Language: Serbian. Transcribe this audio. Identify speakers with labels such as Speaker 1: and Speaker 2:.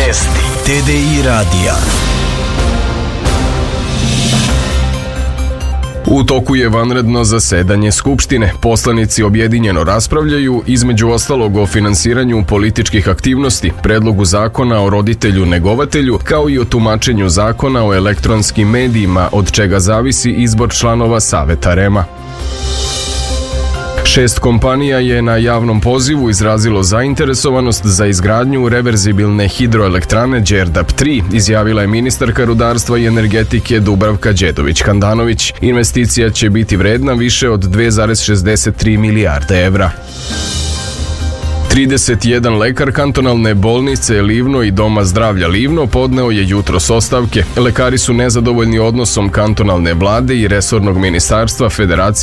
Speaker 1: Vesti TDI radija. U toku je vanredno zasedanje Skupštine. Poslanici objedinjeno raspravljaju, između ostalog, o finansiranju političkih aktivnosti, predlogu zakona o roditelju negovatelju, kao i o tumačenju zakona o elektronskim medijima, od čega zavisi izbor članova Saveta REM-a. 6 kompanija je na javnom pozivu izrazilo zainteresovanost za izgradnju reverzibilne hidroelektrane Đerdap 3, izjavila je ministarka rudarstva i energetike Dubravka Đedović-Handanović. Investicija će biti vredna više od 2,63 milijarde evra. 31 lekar kantonalne bolnice Livno i Doma zdravlja Livno podneo je jutros ostavke. Lekari su nezadovoljni odnosom kantonalne vlade i resornog ministarstva Federacije